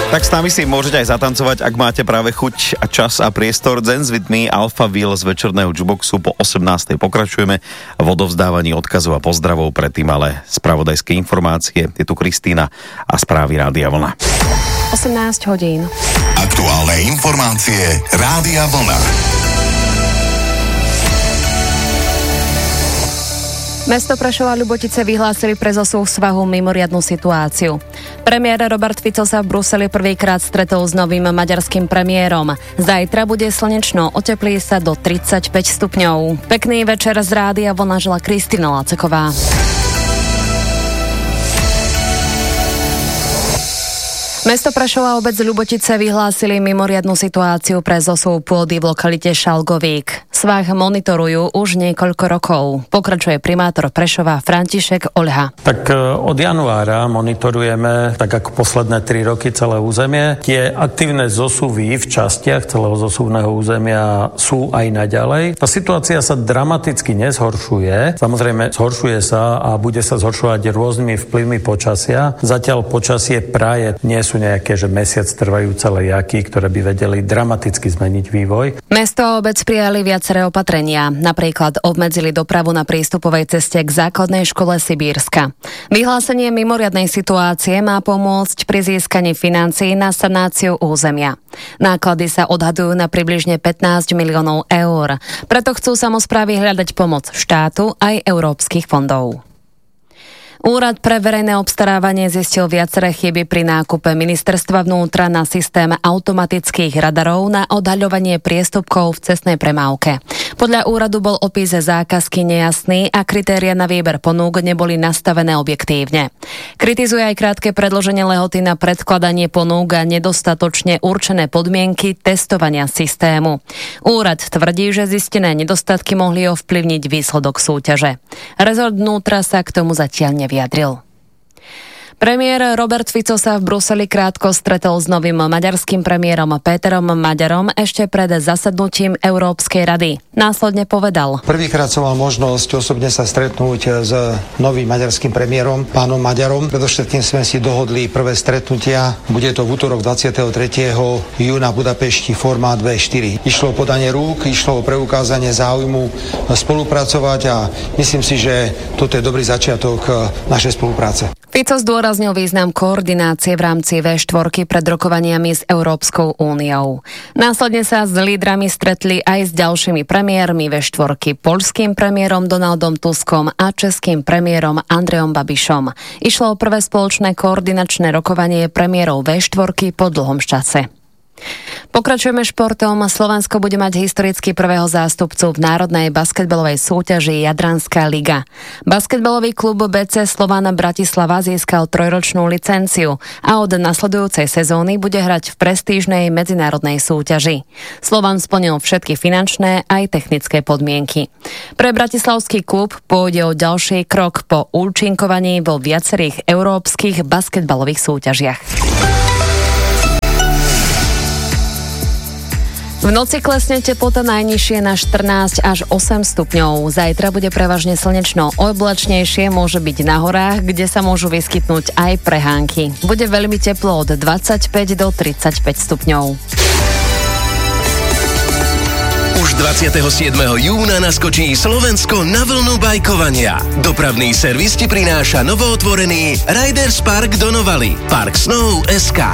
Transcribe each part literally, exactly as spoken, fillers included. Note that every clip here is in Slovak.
Tak s nami si môžete aj zatancovať, ak máte práve chuť a čas a priestor. Dance with me, Alpha Will z večerného Juboxu. Po osemnástej pokračujeme v odovzdávaní odkazov a pozdravov, predtým ale spravodajské informácie. Je tu Kristína a správy Rádia Vlna. osemnásť hodín. Aktuálne informácie Rádia Vlna. Mesto Prešov a Ľubotice vyhlásili pre zosúh svahu mimoriadnu situáciu. Premiér Robert Fico sa v Bruseli prvýkrát stretol s novým maďarským premiérom. Zajtra bude slnečno, oteplí sa do tridsaťpäť stupňov. Pekný večer z Rádia Vlna žela Kristína Láceková. Mesto Prešov a obec Ľubotice vyhlásili mimoriadnu situáciu pre zosúv pôdy v lokalite Šalgovík. Svah monitorujú už niekoľko rokov. Pokračuje primátor Prešova František Oľha. Tak od januára monitorujeme, tak ako posledné tri roky, celé územie. Tie aktívne zosuvy v častiach celého zosuvného územia sú aj naďalej. Tá situácia sa dramaticky nezhoršuje. Samozrejme, zhoršuje sa a bude sa zhoršovať rôznymi vplyvmi počasia. Zatiaľ počasie praje nie sú nejaké, že mesiac trvajúce lejaky, ktoré by vedeli dramaticky zmeniť vývoj. Mesto a obec prijali viaceré opatrenia. Napríklad obmedzili dopravu na prístupovej ceste k základnej škole Sibírska. Vyhlásenie mimoriadnej situácie má pomôcť pri získaní financií na sanáciu územia. Náklady sa odhadujú na približne pätnásť miliónov eur. Preto chcú samosprávy hľadať pomoc štátu aj európskych fondov. Úrad pre verejné obstarávanie zistil viaceré chyby pri nákupe ministerstva vnútra na systém automatických radarov na odhaľovanie priestupkov v cestnej premávke. Podľa úradu bol opis zákazky nejasný a kritéria na výber ponúk neboli nastavené objektívne. Kritizuje aj krátke predĺženie lehoty na predkladanie ponúk a nedostatočne určené podmienky testovania systému. Úrad tvrdí, že zistené nedostatky mohli ovplyvniť výsledok súťaže. Rezort vnútra sa k tomu zatiaľ nevyjadril. Premiér Robert Fico sa v Bruseli krátko stretol s novým maďarským premiérom Péterom Maďarom ešte pred zasadnutím Európskej rady. Následne povedal: Prvýkrát som mal možnosť osobne sa stretnúť s novým maďarským premiérom, pánom Maďarom. Predovšetkým sme si dohodli prvé stretnutia. Bude to v útorok dvadsiateho tretieho júna v Budapešti, formát vé štyri. Išlo o podanie rúk, išlo o preukázanie záujmu spolupracovať a myslím si, že toto je dobrý začiatok našej spolupráce. Fico zdôraznil význam koordinácie v rámci vé štyri pred rokovaniami s Európskou úniou. Následne sa s lídrami stretli aj s ďalšími premiérmi vé štyri, poľským premiérom Donaldom Tuskom a českým premiérom Andrejom Babišom. Išlo o prvé spoločné koordinačné rokovanie premiérov vé štyri po dlhom čase. Pokračujeme športom. Slovensko bude mať historicky prvého zástupcu v národnej basketbalovej súťaži Jadranská liga. Basketbalový klub bé cé Slovan Bratislava získal trojročnú licenciu a od nasledujúcej sezóny bude hrať v prestížnej medzinárodnej súťaži. Slovan splnil všetky finančné aj technické podmienky. Pre bratislavský klub pôjde o ďalší krok po účinkovaní vo viacerých európskych basketbalových súťažiach. V noci klesne teplota najnižšie na štrnásť až osem stupňov. Zajtra bude prevažne slnečno, oblačnejšie môže byť na horách, kde sa môžu vyskytnúť aj prehánky. Bude veľmi teplo od dvadsaťpäť do tridsaťpäť stupňov. Už dvadsiateho siedmeho júna naskočí Slovensko na vlnu bajkovania. Dopravný servis ti prináša novootvorený Riders Park do Novaly, Park Snow bodka es ká.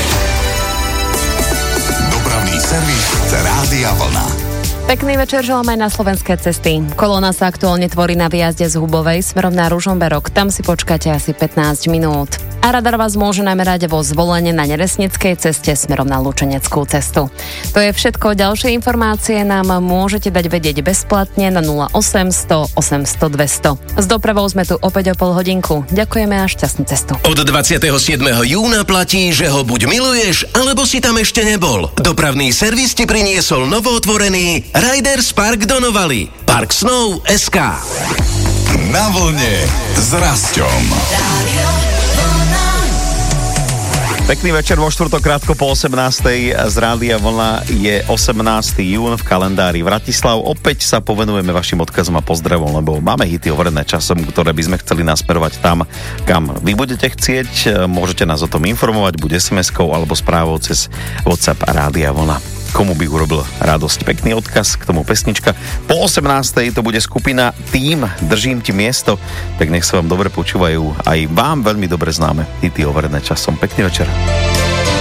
Servis Rádia Vlna. Pekný večer želám aj na slovenské cesty. Kolóna sa aktuálne tvorí na výjazde z Hubovej smerom na Ružomberok. Tam si počkáte asi pätnásť minút. A radar vás môže namerať vo Zvolene na Neresnickej ceste smerom na Lučeneckú cestu. To je všetko. Ďalšie informácie nám môžete dať vedieť bezplatne na nula osem sto osemsto dvesto. S dopravou sme tu opäť o pol hodinku. Ďakujeme a šťastnú cestu. Od dvadsiateho siedmeho júna platí, že ho buď miluješ, alebo si tam ešte nebol. Dopravný servis ti priniesol novootvorený Riders Park do Novaly, Park Snow bodka es ká. Na vlne s Rasťom. Pekný večer vo štvrtok krátko po osemnástej z Rádia Vlna. Je osemnásteho júna v kalendári Vratislav. Opäť sa povenujeme vašim odkazom a pozdravom, lebo máme hity overené časom, ktoré by sme chceli nasmerovať tam, kam vy budete chcieť. Môžete nás o tom informovať, buď es em eskou alebo správou cez WhatsApp Rádia Vlna. Komu by urobil radosť? Pekný odkaz, k tomu pesnička. Po osemnástej to bude skupina Tým, držím ti miesto, tak nech sa vám dobre počúvajú aj vám veľmi dobre známe hity overené časom. Pekný večer.